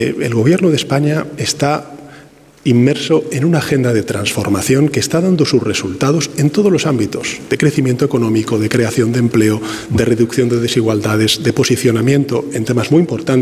El Gobierno de España está inmerso en una agenda de transformación que está dando sus resultados en todos los ámbitos, de crecimiento económico, de creación de empleo, de reducción de desigualdades, de posicionamiento en temas muy importantes